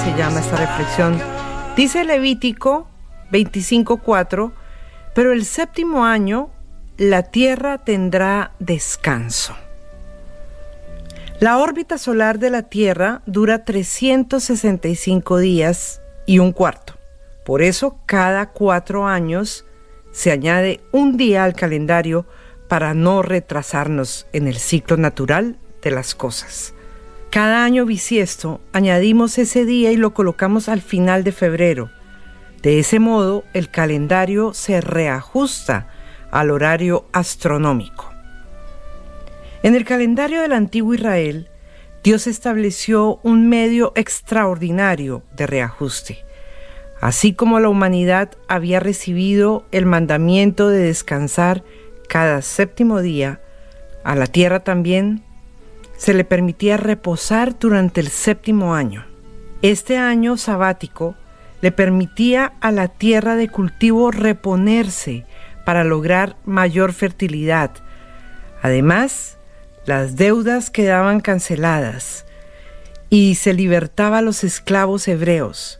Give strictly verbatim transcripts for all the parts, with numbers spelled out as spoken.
Se llama esta reflexión. Dice Levítico veinticinco cuatro, pero el séptimo año la tierra tendrá descanso. La órbita solar de la Tierra dura trescientos sesenta y cinco días y un cuarto. Por eso, cada cuatro años se añade un día al calendario para no retrasarnos en el ciclo natural de las cosas. Cada año bisiesto añadimos ese día y lo colocamos al final de febrero. De ese modo, el calendario se reajusta al horario astronómico. En el calendario del antiguo Israel, Dios estableció un medio extraordinario de reajuste. Así como la humanidad había recibido el mandamiento de descansar cada séptimo día, a la tierra también se le permitía reposar durante el séptimo año. Este año sabático le permitía a la tierra de cultivo reponerse para lograr mayor fertilidad. Además, las deudas quedaban canceladas y se libertaba a los esclavos hebreos.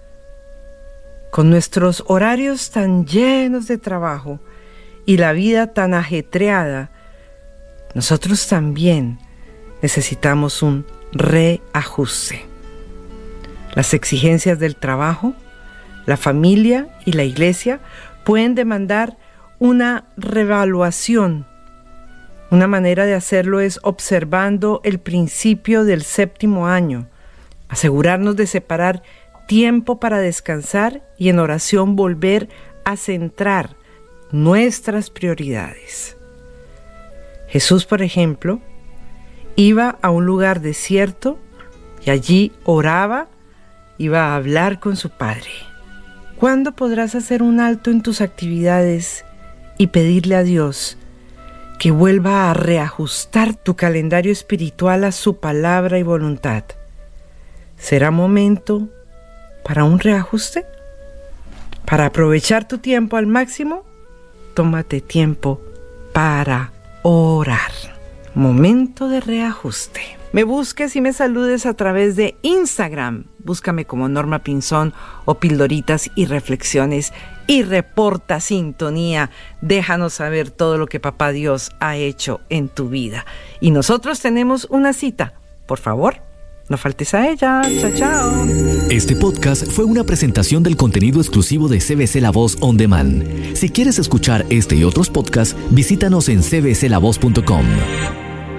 Con nuestros horarios tan llenos de trabajo y la vida tan ajetreada, nosotros también necesitamos un reajuste. Las exigencias del trabajo, la familia y la iglesia pueden demandar una reevaluación. Una manera de hacerlo es observando el principio del séptimo año, asegurarnos de separar tiempo para descansar y en oración volver a centrar nuestras prioridades. Jesús, por ejemplo, iba a un lugar desierto y allí oraba, iba a hablar con su Padre. ¿Cuándo podrás hacer un alto en tus actividades y pedirle a Dios que vuelva a reajustar tu calendario espiritual a su palabra y voluntad? ¿Será momento para un reajuste? Para aprovechar tu tiempo al máximo, tómate tiempo para orar. Momento de reajuste. Me busques y me saludes a través de Instagram. Búscame como Norma Pinzón o Pildoritas y Reflexiones y reporta sintonía. Déjanos saber todo lo que Papá Dios ha hecho en tu vida. Y nosotros tenemos una cita. Por favor, no faltes a ella. Chao, chao. Este podcast fue una presentación del contenido exclusivo de C B C La Voz On Demand. Si quieres escuchar este y otros podcasts, visítanos en c b c la voz punto com.